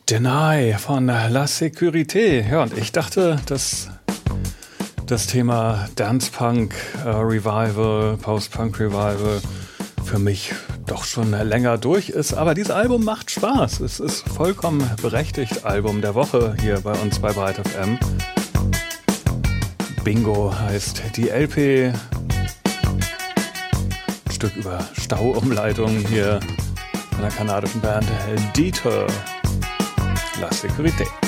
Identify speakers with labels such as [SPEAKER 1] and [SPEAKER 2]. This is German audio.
[SPEAKER 1] Deny von La Sécurité. Ja, und ich dachte, dass das Thema Dance Punk Revival, Post-Punk Revival für mich doch schon länger durch ist. Aber dieses Album macht Spaß. Es ist vollkommen berechtigt. Album der Woche hier bei uns bei Bright FM. Bingo heißt die LP. Ein Stück über Stauumleitungen hier von der kanadischen Band Detour. La Sécurité.